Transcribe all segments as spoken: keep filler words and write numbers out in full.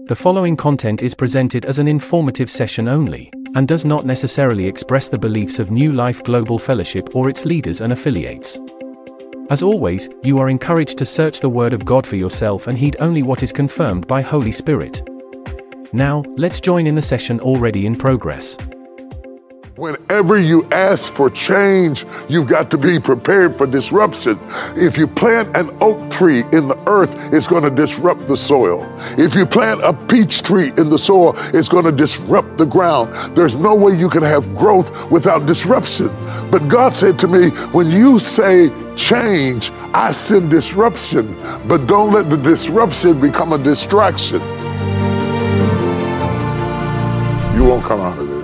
The following content is presented as an informative session only, and does not necessarily express the beliefs of New Life Global Fellowship or its leaders and affiliates. As always, you are encouraged to search the Word of God for yourself and heed only what is confirmed by Holy Spirit. Now, let's join in the session already in progress. Whenever you ask for change, you've got to be prepared for disruption. If you plant an oak tree in the earth, it's going to disrupt the soil. If you plant a peach tree in the soil, it's going to disrupt the ground. There's no way you can have growth without disruption. But God said to me, when you say change, I send disruption, but don't let the disruption become a distraction. You won't come out of this.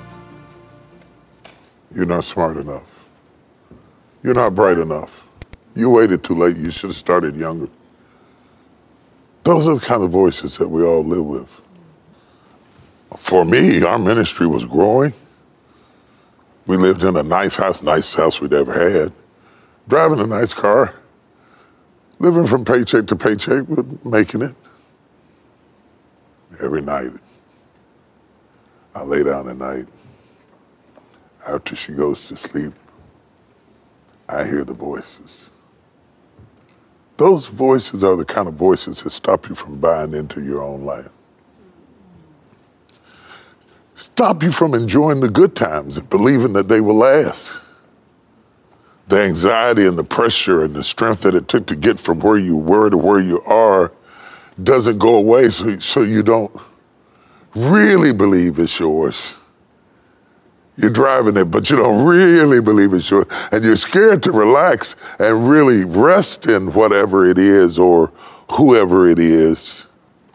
You're not smart enough. You're not bright enough. You waited too late. You should have started younger. Those are the kind of voices that we all live with. For me, our ministry was growing. We lived in a nice house, nicest house we'd ever had, driving a nice car, living from paycheck to paycheck, but making it. Every night, I lay down at night. After she goes to sleep, I hear the voices. Those voices are the kind of voices that stop you from buying into your own life. Stop you from enjoying the good times and believing that they will last. The anxiety and the pressure and the strength that it took to get from where you were to where you are doesn't go away, so, so you don't really believe it's yours. You're driving it, but you don't really believe it's yours. And you're scared to relax and really rest in whatever it is or whoever it is.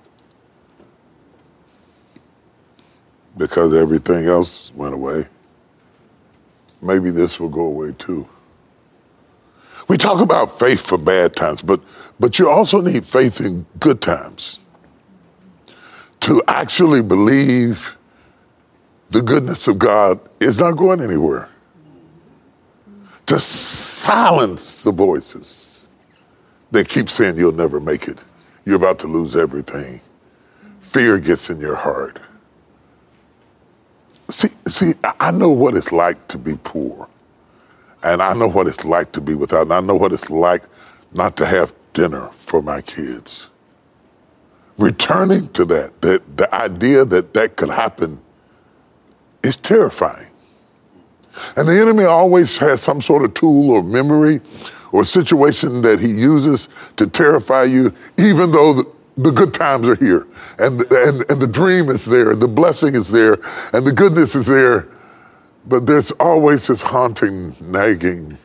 Because everything else went away. Maybe this will go away too. We talk about faith for bad times, but, but you also need faith in good times. To actually believe the goodness of God is not going anywhere. To silence the voices that keep saying you'll never make it. You're about to lose everything. Fear gets in your heart. See, see, I know what it's like to be poor. And I know what it's like to be without. And I know what it's like not to have dinner for my kids. Returning to that, that the idea that that could happen is terrifying. And the enemy always has some sort of tool or memory or situation that he uses to terrify you, even though the, the good times are here and, and, and the dream is there, and the blessing is there, and the goodness is there. But there's always this haunting, nagging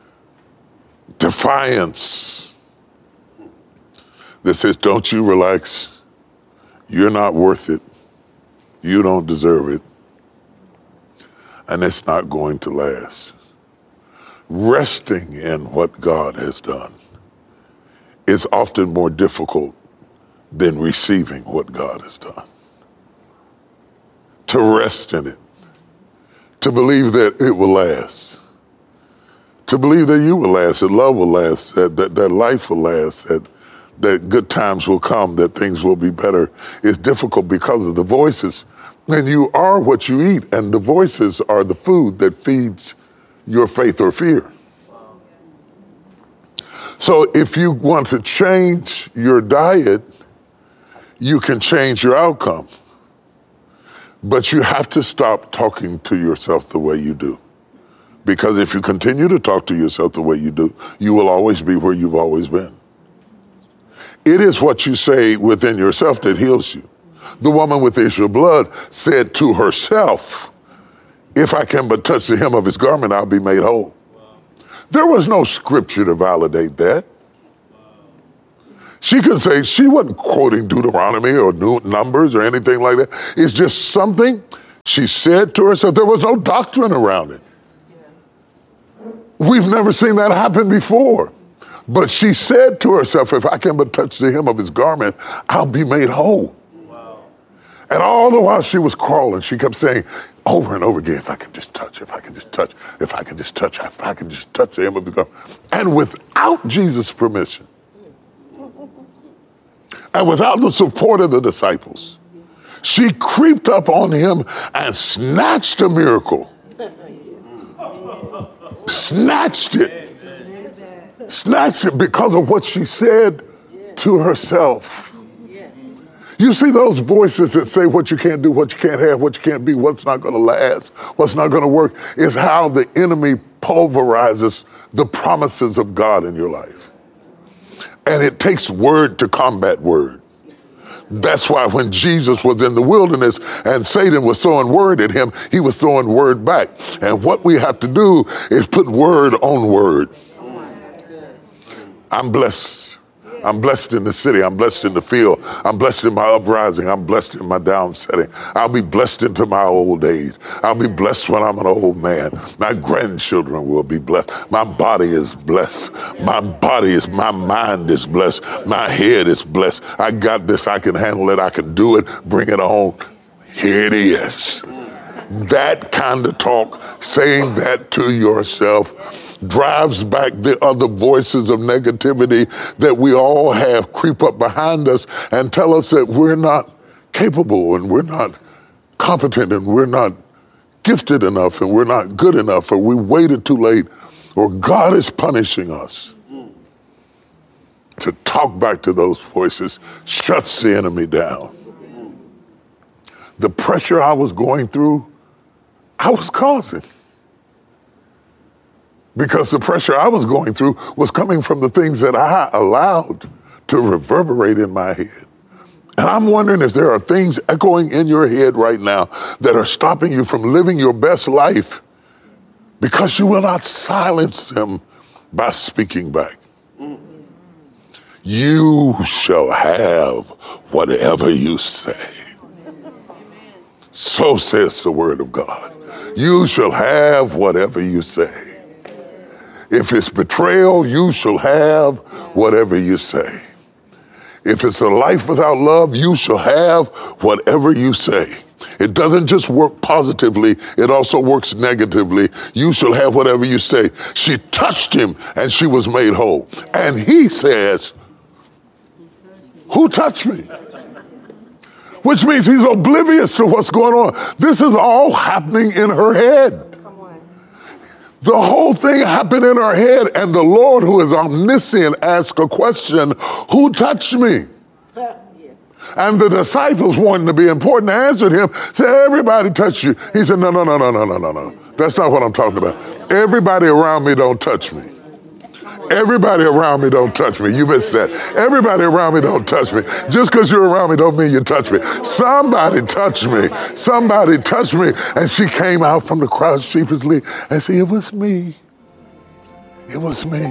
defiance that says, don't you relax. You're not worth it. You don't deserve it. And it's not going to last. Resting in what God has done is often more difficult than receiving what God has done. To rest in it, to believe that it will last, to believe that you will last, that love will last, that, that, that life will last, that, that good times will come, that things will be better, is difficult because of the voices. And you are what you eat, and the voices are the food that feeds your faith or fear. So if you want to change your diet, you can change your outcome. But you have to stop talking to yourself the way you do. Because if you continue to talk to yourself the way you do, you will always be where you've always been. It is what you say within yourself that heals you. The woman with the issue of blood said to herself, if I can but touch the hem of his garment, I'll be made whole. Wow. There was no scripture to validate that. Wow. She could say, she wasn't quoting Deuteronomy or Numbers or anything like that. It's just something she said to herself. There was no doctrine around it. Yeah. We've never seen that happen before. But she said to herself, if I can but touch the hem of his garment, I'll be made whole. And all the while she was crawling, she kept saying over and over again, if I can just touch, if I can just touch, if I can just touch, if I can just touch the hem of the garment. And without Jesus' permission. and without the support of the disciples, she creeped up on him and snatched a miracle. Snatched it. Snatched it because of what she said to herself. You see those voices that say what you can't do, what you can't have, what you can't be, what's not going to last, what's not going to work, is how the enemy pulverizes the promises of God in your life. And it takes word to combat word. That's why when Jesus was in the wilderness and Satan was throwing word at him, he was throwing word back. And what we have to do is put word on word. I'm blessed. I'm blessed in the city. I'm blessed in the field. I'm blessed in my uprising. I'm blessed in my downsetting. I'll be blessed into my old age. I'll be blessed when I'm an old man. My grandchildren will be blessed. My body is blessed. My body is, my mind is blessed. My head is blessed. I got this. I can handle it. I can do it. Bring it on. Here it is. That kind of talk, saying that to yourself, drives back the other voices of negativity that we all have creep up behind us and tell us that we're not capable and we're not competent and we're not gifted enough and we're not good enough or we waited too late or God is punishing us. To talk back to those voices shuts the enemy down. The pressure I was going through, I was causing. Because the pressure I was going through was coming from the things that I allowed to reverberate in my head. And I'm wondering if there are things echoing in your head right now that are stopping you from living your best life because you will not silence them by speaking back. You shall have whatever you say. So says the word of God. You shall have whatever you say. If it's betrayal, you shall have whatever you say. If it's a life without love, you shall have whatever you say. It doesn't just work positively, it also works negatively. You shall have whatever you say. She touched him and she was made whole. And he says, who touched me? Which means he's oblivious to what's going on. This is all happening in her head. The whole thing happened in her head, and the Lord, who is omniscient, asked a question, who touched me? Yes. And the disciples, wanting to be important, answered him, said, everybody touched you. He said, no, no, no, no, no, no, no, no. That's not what I'm talking about. Everybody around me don't touch me. Everybody around me don't touch me. You missed that. Everybody around me don't touch me. Just because you're around me don't mean you touch me. Somebody touched me. Somebody touched me. And she came out from the crowd sheepishly and said, it was me. It was me.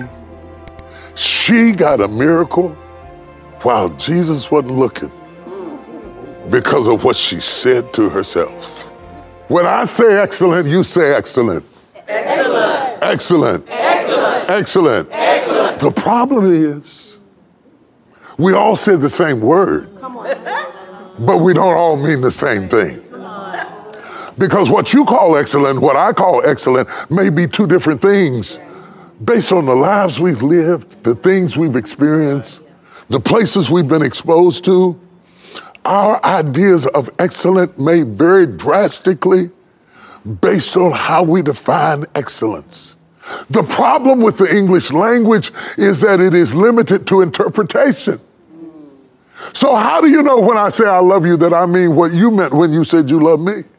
She got a miracle while Jesus wasn't looking because of what she said to herself. When I say excellent, you say excellent. Excellent. Excellent. Excellent. Excellent. Excellent. The problem is, we all said the same word, but we don't all mean the same thing. Because what you call excellent, what I call excellent, may be two different things based on the lives we've lived, the things we've experienced, the places we've been exposed to. Our ideas of excellent may vary drastically based on how we define excellence. The problem with the English language is that it is limited to interpretation. So how do you know when I say I love you that I mean what you meant when you said you love me?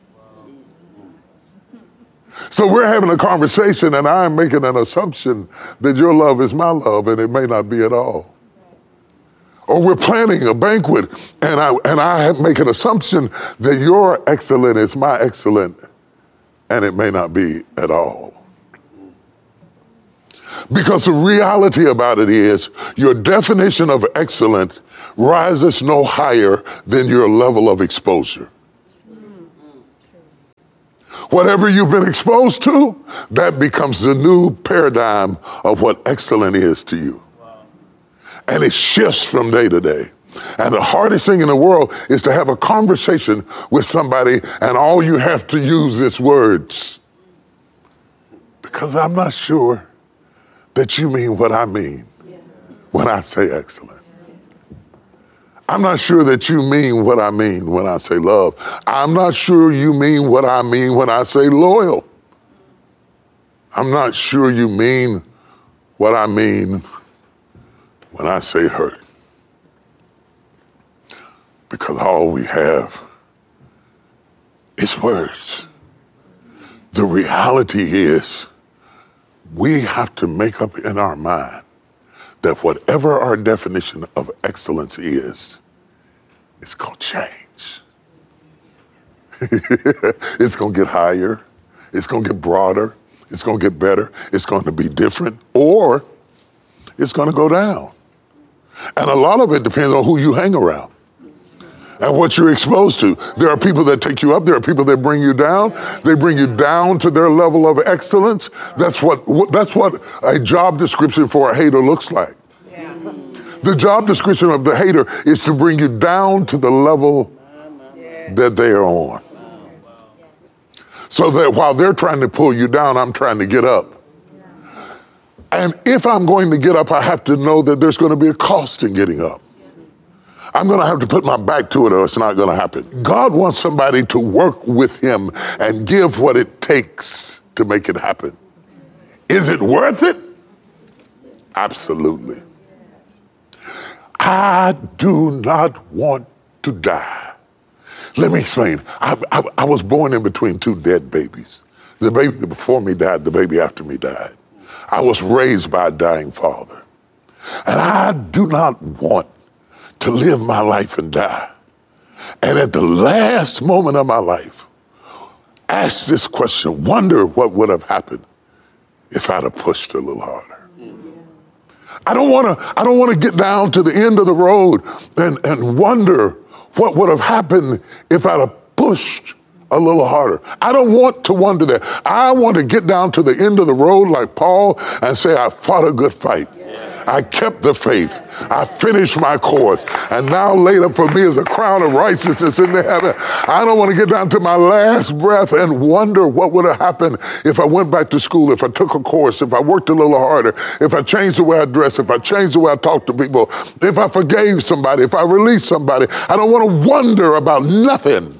So we're having a conversation and I'm making an assumption that your love is my love and it may not be at all. Or we're planning a banquet and I, and I make an assumption that your excellent is my excellent and it may not be at all. Because the reality about it is your definition of excellent rises no higher than your level of exposure. Whatever you've been exposed to, that becomes the new paradigm of what excellent is to you. And it shifts from day to day. And the hardest thing in the world is to have a conversation with somebody and all you have to use is words. Because I'm not sure that you mean what I mean when I say excellent. I'm not sure that you mean what I mean when I say love. I'm not sure you mean what I mean when I say loyal. I'm not sure you mean what I mean when I say hurt. Because all we have is words. The reality is we have to make up in our mind that whatever our definition of excellence is, it's going to change. It's going to get higher. It's going to get broader. It's going to get better. It's going to be different, or it's going to go down. And a lot of it depends on who you hang around and what you're exposed to. There are people that take you up. There are people that bring you down. They bring you down to their level of excellence. That's what, that's what a job description for a hater looks like. Yeah. The job description of the hater is to bring you down to the level that they are on. So that while they're trying to pull you down, I'm trying to get up. And if I'm going to get up, I have to know that there's going to be a cost in getting up. I'm going to have to put my back to it or it's not going to happen. God wants somebody to work with him and give what it takes to make it happen. Is it worth it? Absolutely. I do not want to die. Let me explain. I, I, I was born in between two dead babies. The baby before me died, the baby after me died. I was raised by a dying father. And I do not want to live my life and die. And at the last moment of my life, ask this question, wonder what would have happened if I'd have pushed a little harder. I don't want to I don't want to get down to the end of the road and, and wonder what would have happened if I'd have pushed a little harder. I don't want to wonder that. I want to get down to the end of the road like Paul and say, I fought a good fight. I kept the faith. I finished my course. And now laid up for me is a crown of righteousness in the heaven. I don't want to get down to my last breath and wonder what would have happened if I went back to school, if I took a course, if I worked a little harder, if I changed the way I dress, if I changed the way I talk to people, if I forgave somebody, if I released somebody. I don't want to wonder about nothing.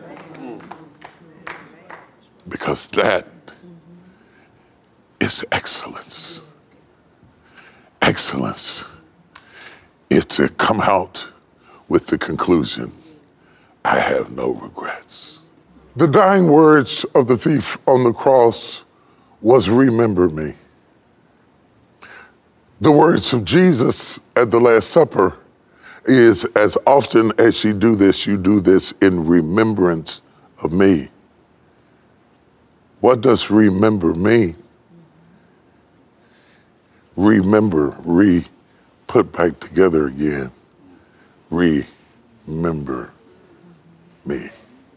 Because that is excellence. Excellence is to come out with the conclusion, I have no regrets. The dying words of the thief on the cross was, remember me. The words of Jesus at the Last Supper is, as often as you do this, you do this in remembrance of me. What does remember mean? Remember, re, put back together again. Remember me.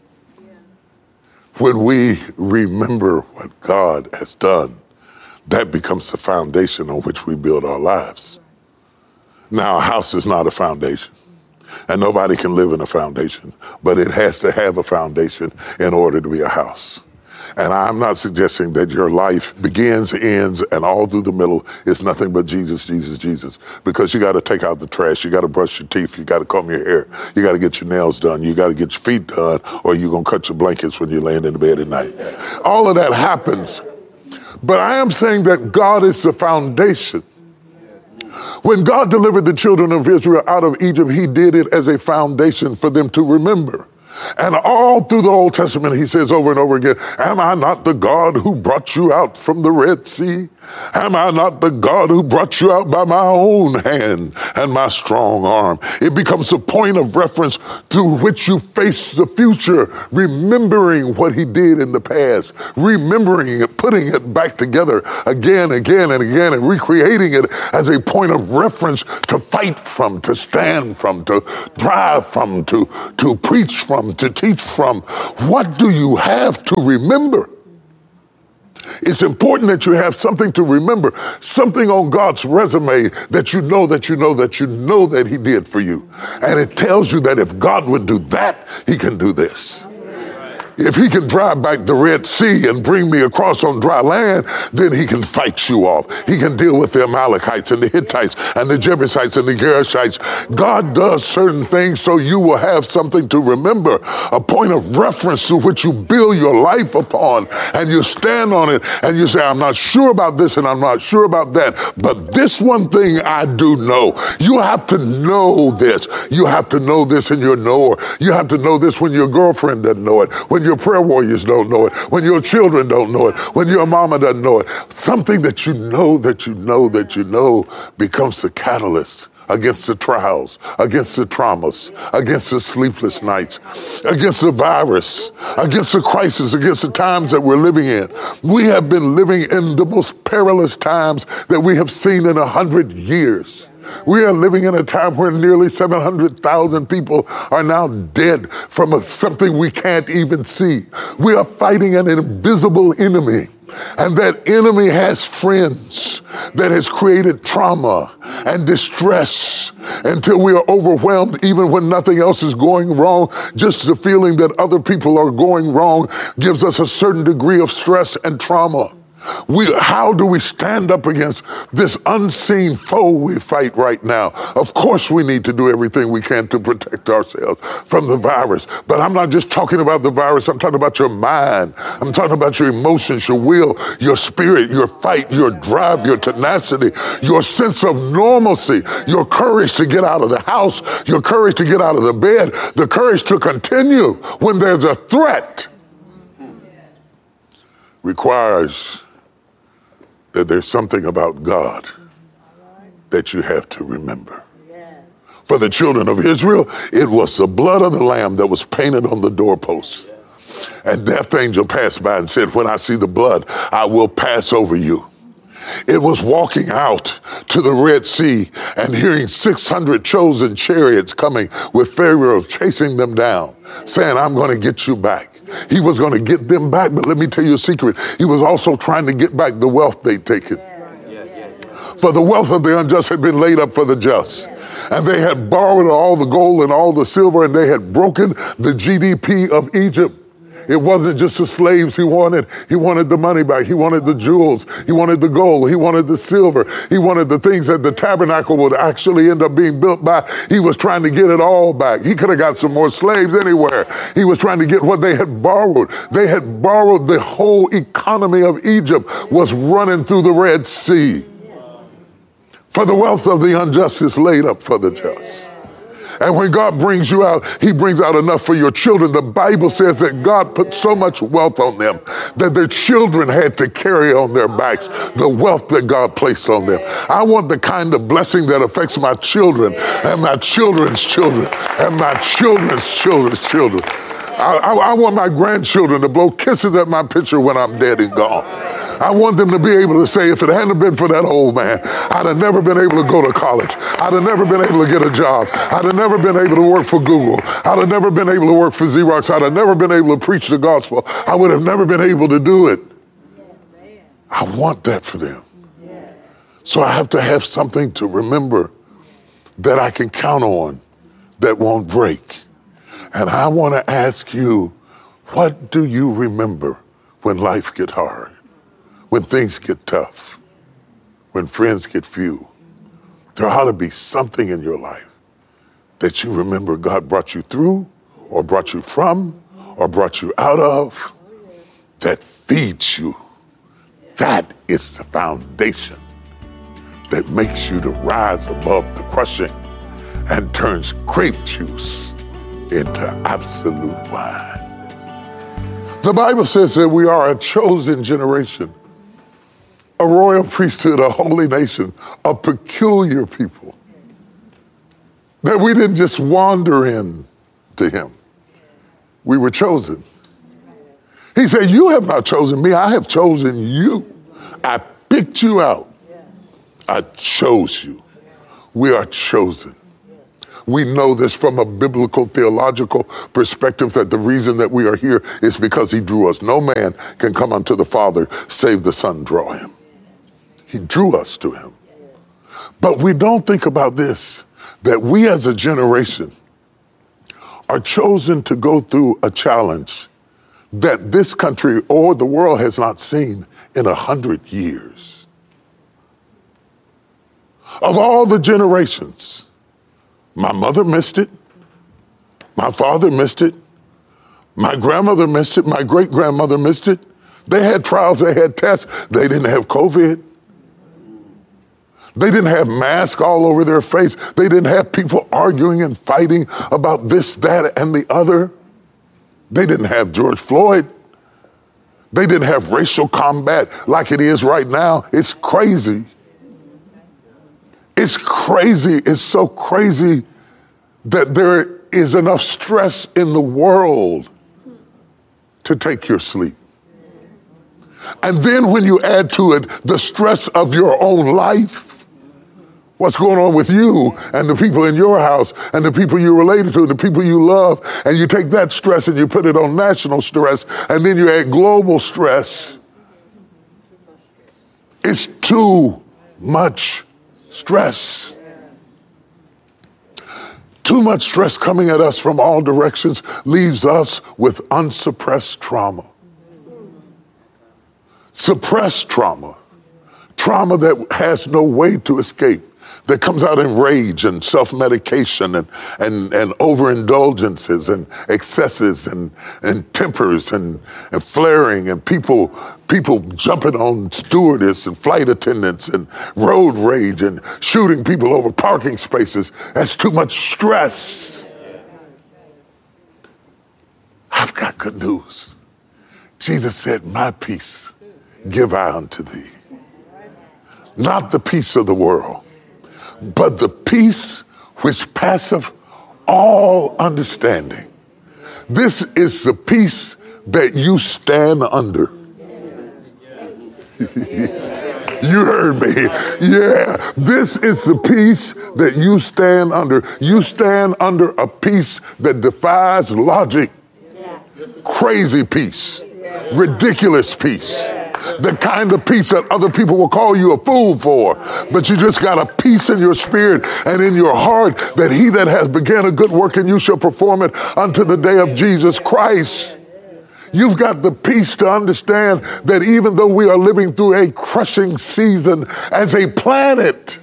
When we remember what God has done, that becomes the foundation on which we build our lives. Now, a house is not a foundation, and nobody can live in a foundation, but it has to have a foundation in order to be a house. And I'm not suggesting that your life begins, ends, and all through the middle is nothing but Jesus, Jesus, Jesus. Because you got to take out the trash. You got to brush your teeth. You got to comb your hair. You got to get your nails done. You got to get your feet done, or you're going to cut your blankets when you're laying in the bed at night. All of that happens. But I am saying that God is the foundation. When God delivered the children of Israel out of Egypt, he did it as a foundation for them to remember. And all through the Old Testament, he says over and over again, am I not the God who brought you out from the Red Sea? Am I not the God who brought you out by my own hand and my strong arm? It becomes a point of reference to which you face the future, remembering what he did in the past, remembering it, putting it back together again, again, and again, and recreating it as a point of reference to fight from, to stand from, to drive from, to, to preach from, to teach from. What do you have to remember? It's important that you have something to remember, something on God's resume that you know, that you know, that you know that he did for you. And it tells you that if God would do that, he can do this. If he can drive back the Red Sea and bring me across on dry land, then he can fight you off. He can deal with the Amalekites and the Hittites and the Jebusites and the Gerishites. God does certain things so you will have something to remember, a point of reference to which you build your life upon, and you stand on it and you say, I'm not sure about this and I'm not sure about that, but this one thing I do know. You have to know this. You have to know this in your knower. You have to know this when your girlfriend doesn't know it, when your prayer warriors don't know it, when your children don't know it, when your mama doesn't know it. Something that you know that you know that you know becomes the catalyst against the trials, against the traumas, against the sleepless nights, against the virus, against the crisis, against the times that we're living in. We have been living in the most perilous times that we have seen in a hundred years. We are living in a time where nearly seven hundred thousand people are now dead from a, something we can't even see. We are fighting an invisible enemy. And that enemy has friends that has created trauma and distress until we are overwhelmed, even when nothing else is going wrong. Just the feeling that other people are going wrong gives us a certain degree of stress and trauma. We, how do we stand up against this unseen foe we fight right now? Of course, we need to do everything we can to protect ourselves from the virus. But I'm not just talking about the virus. I'm talking about your mind. I'm talking about your emotions, your will, your spirit, your fight, your drive, your tenacity, your sense of normalcy, your courage to get out of the house, your courage to get out of the bed, the courage to continue when there's a threat. Requires that there's something about God that you have to remember. Yes. For the children of Israel, it was the blood of the lamb that was painted on the doorpost. Yes. And death angel passed by and said, when I see the blood, I will pass over you. It was walking out to the Red Sea and hearing six hundred chosen chariots coming with Pharaoh chasing them down, saying, I'm going to get you back. He was going to get them back, but let me tell you a secret. He was also trying to get back the wealth they'd taken. For the wealth of the unjust had been laid up for the just. And they had borrowed all the gold and all the silver, and they had broken the G D P of Egypt. It wasn't just the slaves he wanted. He wanted the money back. He wanted the jewels. He wanted the gold. He wanted the silver. He wanted the things that the tabernacle would actually end up being built by. He was trying to get it all back. He could have got some more slaves anywhere. He was trying to get what they had borrowed. They had borrowed the whole economy of Egypt was running through the Red Sea. For the wealth of the unjust is laid up for the just. And when God brings you out, he brings out enough for your children. The Bible says that God put so much wealth on them that their children had to carry on their backs the wealth that God placed on them. I want the kind of blessing that affects my children and my children's children and my children's children's children. I, I, I want my grandchildren to blow kisses at my picture when I'm dead and gone. I want them to be able to say, if it hadn't been for that old man, I'd have never been able to go to college. I'd have never been able to get a job. I'd have never been able to work for Google. I'd have never been able to work for Xerox. I'd have never been able to preach the gospel. I would have never been able to do it. I want that for them. So I have to have something to remember that I can count on that won't break. And I want to ask you, what do you remember when life gets hard? When things get tough, when friends get few? There ought to be something in your life that you remember God brought you through or brought you from or brought you out of that feeds you. That is the foundation that makes you to rise above the crushing and turns grape juice into absolute wine. The Bible says that we are a chosen generation, a royal priesthood, a holy nation, a peculiar people, that we didn't just wander in to him. We were chosen. He said, you have not chosen me, I have chosen you. I picked you out. I chose you. We are chosen. We know this from a biblical theological perspective, that the reason that we are here is because he drew us. No man can come unto the Father save the Son draw him. He drew us to him. But we don't think about this, that we as a generation are chosen to go through a challenge that this country or the world has not seen in a hundred years. Of all the generations, my mother missed it, my father missed it, my grandmother missed it, my great-grandmother missed it. They had trials, they had tests, they didn't have COVID. They didn't have masks all over their face. They didn't have people arguing and fighting about this, that, and the other. They didn't have George Floyd. They didn't have racial combat like it is right now. It's crazy. It's crazy. It's so crazy that there is enough stress in the world to take your sleep. And then when you add to it the stress of your own life, what's going on with you and the people in your house and the people you're related to, the people you love, and you take that stress and you put it on national stress, and then you add global stress. It's too much stress. Too much stress coming at us from all directions leaves us with unsuppressed trauma. Suppressed trauma. Trauma that has no way to escape. That comes out in rage and self-medication and, and, and overindulgences and excesses and, and tempers and, and flaring and people, people jumping on stewardess and flight attendants and road rage and shooting people over parking spaces. That's too much stress. I've got good news. Jesus said, my peace give I unto thee. Not the peace of the world, but the peace which passeth all understanding. This is the peace that you stand under. You heard me. Yeah, this is the peace that you stand under. You stand under a peace that defies logic. Crazy peace. Ridiculous peace. The kind of peace that other people will call you a fool for. But you just got a peace in your spirit and in your heart that he that has begun a good work in you shall perform it unto the day of Jesus Christ. You've got the peace to understand that even though we are living through a crushing season as a planet,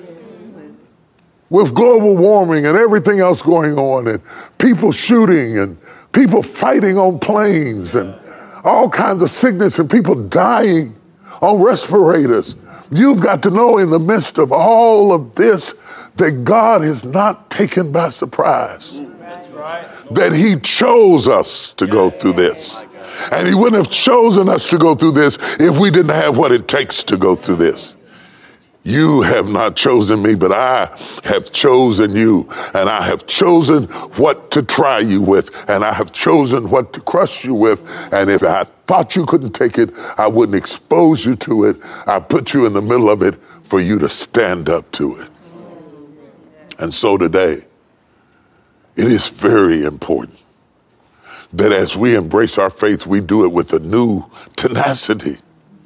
with global warming and everything else going on and people shooting and people fighting on planes and all kinds of sickness and people dying on respirators. You've got to know in the midst of all of this that God is not taken by surprise. That's right. That he chose us to go through this. And he wouldn't have chosen us to go through this if we didn't have what it takes to go through this. You have not chosen me, but I have chosen you, and I have chosen what to try you with, and I have chosen what to crush you with. And if I thought you couldn't take it, I wouldn't expose you to it. I put you in the middle of it for you to stand up to it. And so today, it is very important that as we embrace our faith, we do it with a new tenacity.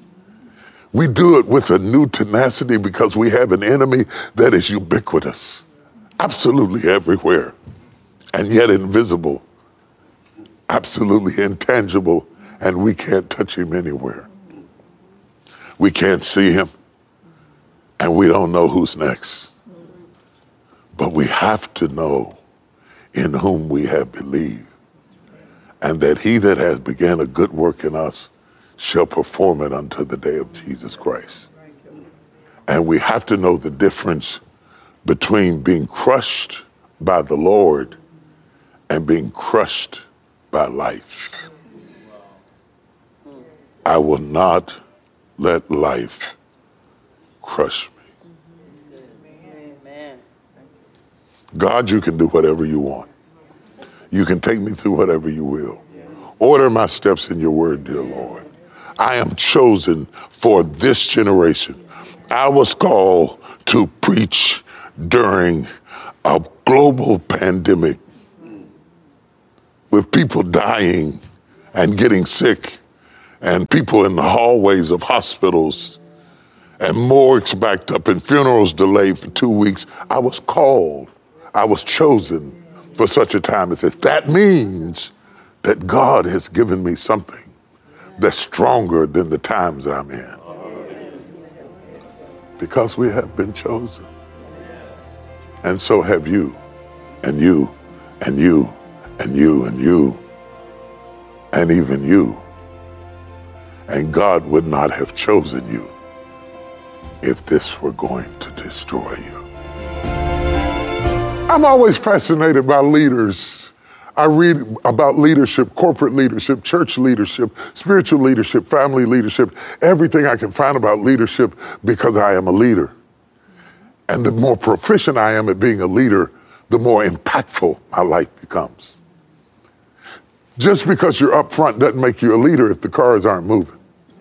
We do it with a new tenacity because we have an enemy that is ubiquitous, absolutely everywhere, and yet invisible, absolutely intangible, and we can't touch him anywhere. We can't see him, and we don't know who's next. But we have to know in whom we have believed, and that he that has begun a good work in us shall perform it unto the day of Jesus Christ. And we have to know the difference between being crushed by the Lord and being crushed by life. I will not let life crush me. God, you can do whatever you want. You can take me through whatever you will. Order my steps in your word, dear Lord. I am chosen for this generation. I was called to preach during a global pandemic with people dying and getting sick and people in the hallways of hospitals and morgues backed up and funerals delayed for two weeks. I was called, I was chosen for such a time as this. That means that God has given me something that's stronger than the times I'm in. Because we have been chosen. And so have you, and you, and you, and you, and you, and even you. And God would not have chosen you if this were going to destroy you. I'm always fascinated by leaders. I read about leadership, corporate leadership, church leadership, spiritual leadership, family leadership, everything I can find about leadership because I am a leader. And the more proficient I am at being a leader, the more impactful my life becomes. Just because you're up front doesn't make you a leader if the cars aren't moving.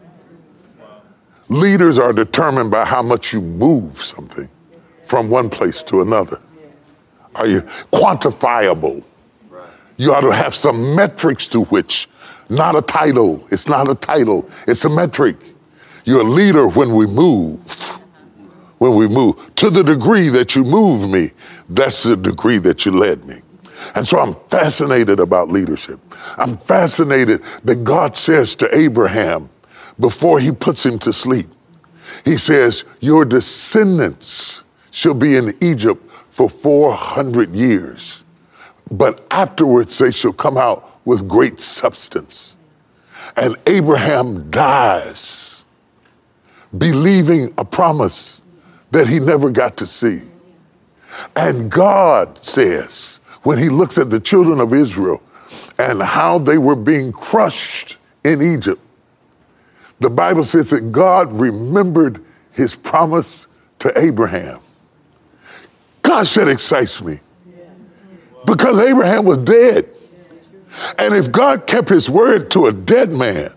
Leaders are determined by how much you move something from one place to another. Are you quantifiable? You ought to have some metrics to which, not a title. It's not a title. It's a metric. You're a leader when we move. When we move. To the degree that you move me, that's the degree that you led me. And so I'm fascinated about leadership. I'm fascinated that God says to Abraham, before he puts him to sleep, he says, your descendants shall be in Egypt for four hundred years. But afterwards they shall come out with great substance. And Abraham dies believing a promise that he never got to see. And God says, when he looks at the children of Israel and how they were being crushed in Egypt, the Bible says that God remembered his promise to Abraham. Gosh, that excites me. Because Abraham was dead. And if God kept his word to a dead man,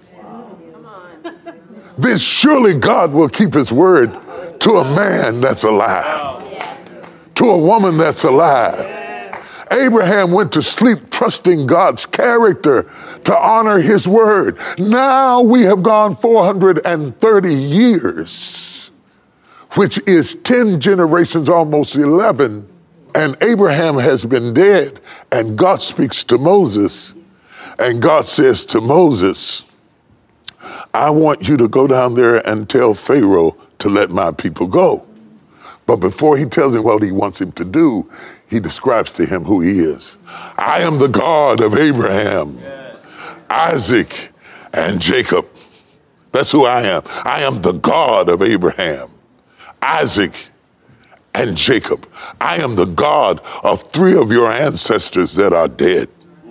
then surely God will keep his word to a man that's alive, to a woman that's alive. Abraham went to sleep trusting God's character to honor his word. Now we have gone four hundred thirty years, which is ten generations, almost eleven. And Abraham has been dead, and God speaks to Moses, and God says to Moses, I want you to go down there and tell Pharaoh to let my people go. But before he tells him what he wants him to do, he describes to him who he is. I am the God of Abraham, Isaac, and Jacob. That's who I am. I am the God of Abraham, Isaac, and Jacob. I am the God of three of your ancestors that are dead.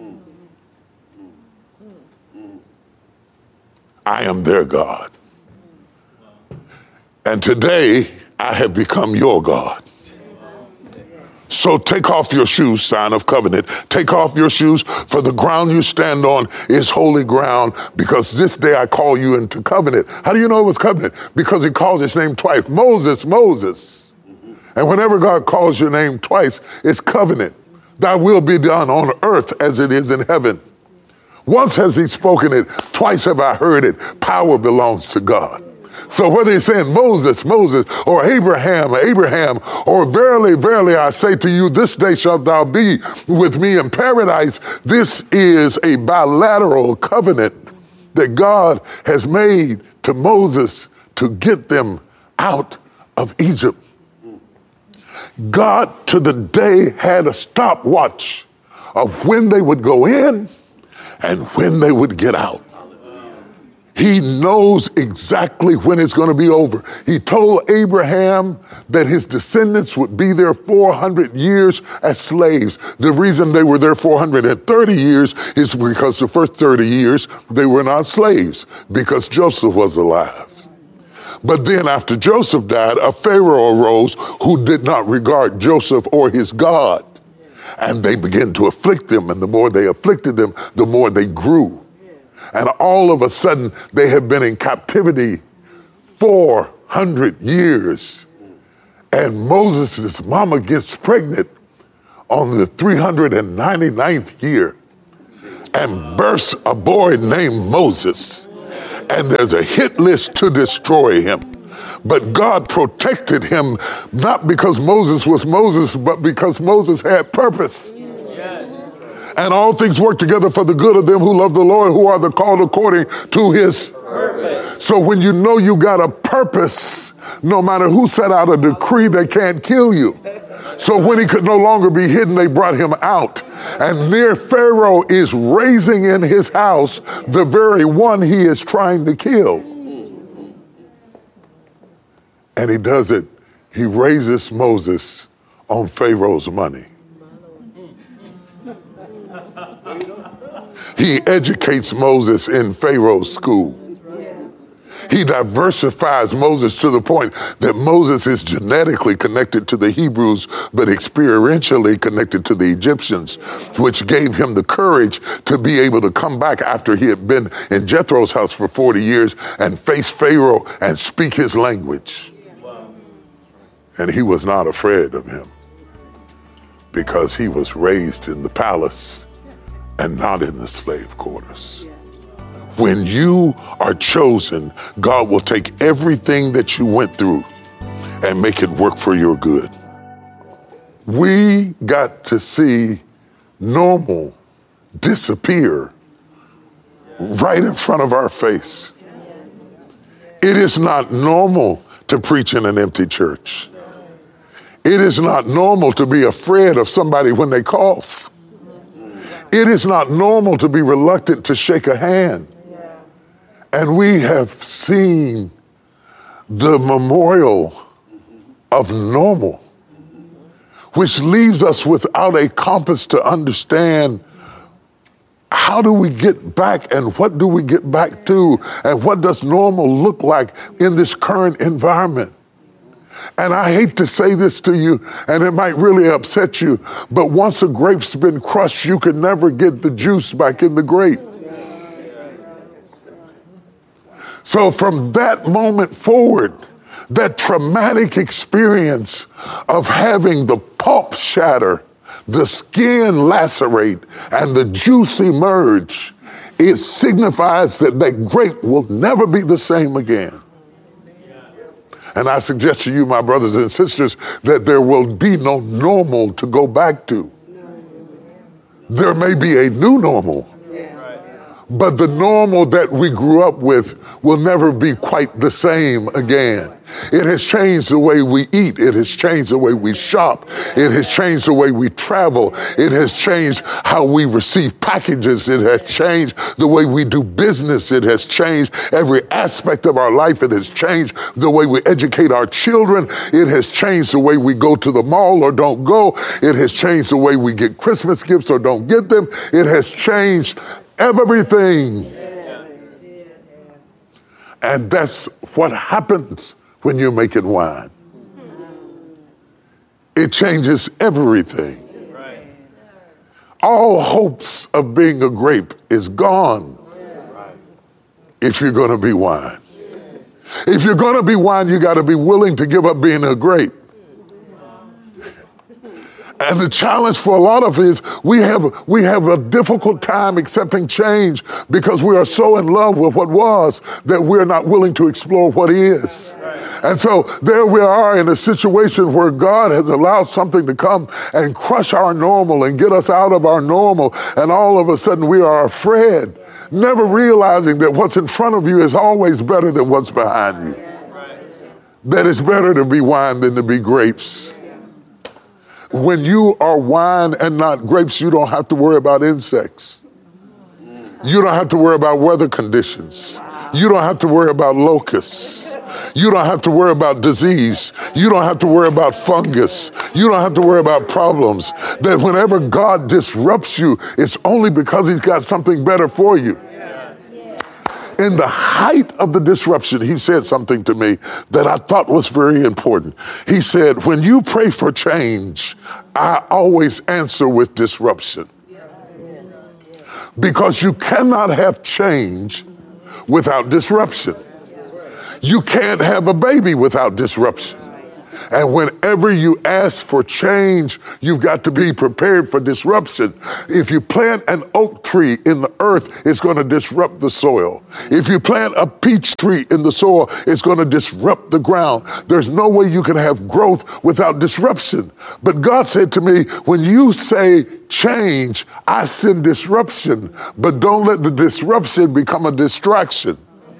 I am their God. And today, I have become your God. So take off your shoes, sign of covenant. Take off your shoes, for the ground you stand on is holy ground, because this day I call you into covenant. How do you know it was covenant? Because he called his name twice. Moses, Moses. And whenever God calls your name twice, it's covenant. Thy will be done on earth as it is in heaven. Once has he spoken it, twice have I heard it. Power belongs to God. So whether he's saying Moses, Moses, or Abraham, Abraham, or verily, verily, I say to you, this day shalt thou be with me in paradise, this is a bilateral covenant that God has made to Moses to get them out of Egypt. God to the day had a stopwatch of when they would go in and when they would get out. He knows exactly when it's going to be over. He told Abraham that his descendants would be there four hundred years as slaves. The reason they were there four hundred thirty years is because the first thirty years they were not slaves, because Joseph was alive. But then after Joseph died, a Pharaoh arose who did not regard Joseph or his God. And they began to afflict them. And the more they afflicted them, the more they grew. And all of a sudden, they have been in captivity four hundred years. And Moses' mama gets pregnant on the three hundred ninety-ninth year and births a boy named Moses. And there's a hit list to destroy him. But God protected him, not because Moses was Moses, but because Moses had purpose. And all things work together for the good of them who love the Lord, who are the called according to his purpose. So when you know you got a purpose, no matter who set out a decree, they can't kill you. So when he could no longer be hidden, they brought him out. And near Pharaoh is raising in his house the very one he is trying to kill. And he does it. He raises Moses on Pharaoh's money. He educates Moses in Pharaoh's school. He diversifies Moses to the point that Moses is genetically connected to the Hebrews, but experientially connected to the Egyptians, which gave him the courage to be able to come back after he had been in Jethro's house for forty years and face Pharaoh and speak his language. And he was not afraid of him because he was raised in the palace and not in the slave quarters. When you are chosen, God will take everything that you went through and make it work for your good. We got to see normal disappear right in front of our face. It is not normal to preach in an empty church. It is not normal to be afraid of somebody when they cough. It is not normal to be reluctant to shake a hand. And we have seen the memorial of normal, which leaves us without a compass to understand how do we get back and what do we get back to and what does normal look like in this current environment. And I hate to say this to you, and it might really upset you, but once a grape's been crushed, you can never get the juice back in the grape. So from that moment forward, that traumatic experience of having the pulp shatter, the skin lacerate, and the juice emerge, it signifies that that grape will never be the same again. And I suggest to you, my brothers and sisters, that there will be no normal to go back to. There may be a new normal, but the normal that we grew up with will never be quite the same again. It has changed the way we eat. It has changed the way we shop. It has changed the way we travel. It has changed how we receive packages. It has changed the way we do business. It has changed every aspect of our life. It has changed the way we educate our children. It has changed the way we go to the mall or don't go. It has changed the way we get Christmas gifts or don't get them. It has changed everything. And that's what happens when you're making wine. It changes everything. All hopes of being a grape is gone if you're going to be wine. If you're going to be wine, you got to be willing to give up being a grape. And the challenge for a lot of it is we have we have a difficult time accepting change because we are so in love with what was that we're not willing to explore what is. And so there we are in a situation where God has allowed something to come and crush our normal and get us out of our normal. And all of a sudden we are afraid, never realizing that what's in front of you is always better than what's behind you. That it's better to be wine than to be grapes. When you are wine and not grapes, you don't have to worry about insects. You don't have to worry about weather conditions. You don't have to worry about locusts. You don't have to worry about disease. You don't have to worry about fungus. You don't have to worry about problems. That whenever God disrupts you, it's only because he's got something better for you. In the height of the disruption, he said something to me that I thought was very important. He said, when you pray for change, I always answer with disruption. Because you cannot have change without disruption. You can't have a baby without disruption. And whenever you ask for change, you've got to be prepared for disruption. If you plant an oak tree in the earth, it's going to disrupt the soil. If you plant a peach tree in the soil, it's going to disrupt the ground. There's no way you can have growth without disruption. But God said to me, when you say change, I send disruption, but don't let the disruption become a distraction.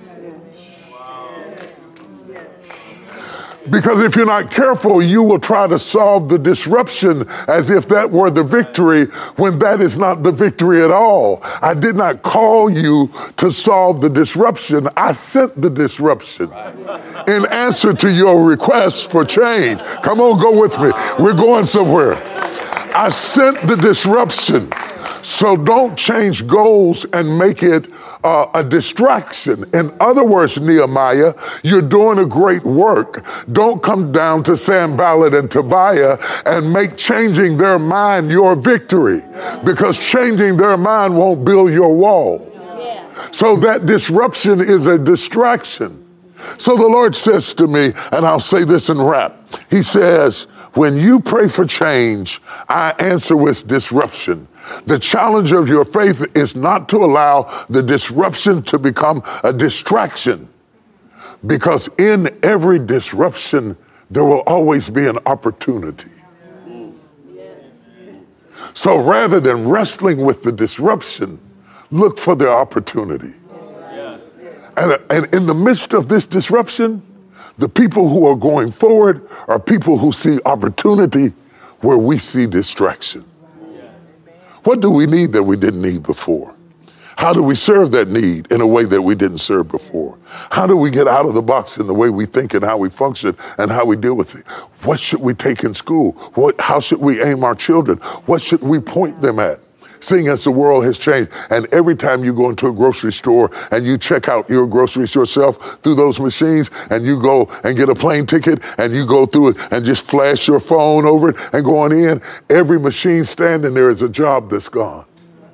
Because if you're not careful, you will try to solve the disruption as if that were the victory, when that is not the victory at all. I did not call you to solve the disruption. I sent the disruption in answer to your request for change. Come on, go with me. We're going somewhere. I sent the disruption. So don't change goals and make it uh, a distraction. In other words, Nehemiah, you're doing a great work. Don't come down to Sanballat and Tobiah and make changing their mind your victory, because changing their mind won't build your wall. So that disruption is a distraction. So the Lord says to me, and I'll say this in wrap, he says, when you pray for change, I answer with disruption. The challenge of your faith is not to allow the disruption to become a distraction, because in every disruption, there will always be an opportunity. So rather than wrestling with the disruption, look for the opportunity. And, and in the midst of this disruption, the people who are going forward are people who see opportunity where we see distraction. What do we need that we didn't need before? How do we serve that need in a way that we didn't serve before? How do we get out of the box in the way we think and how we function and how we deal with it? What should we take in school? What, how should we aim our children? What should we point them at? Seeing as the world has changed, and every time you go into a grocery store and you check out your groceries yourself through those machines, and you go and get a plane ticket and you go through it and just flash your phone over it and go on in, every machine standing there is a job that's gone.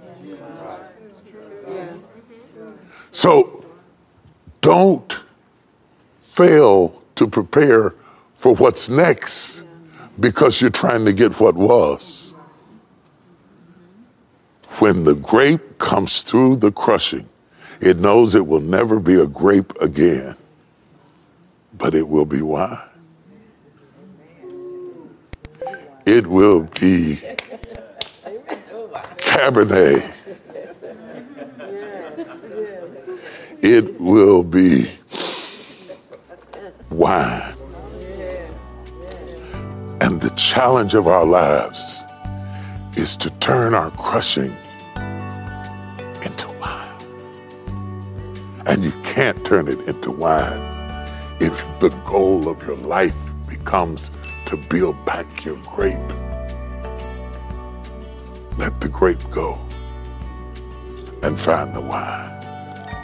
So don't fail to prepare for what's next because you're trying to get what was. When the grape comes through the crushing, it knows it will never be a grape again, but it will be wine. It will be Cabernet. It will be wine. And the challenge of our lives is to turn our crushing into wine. And you can't turn it into wine if the goal of your life becomes to build back your grape. Let the grape go and find the wine.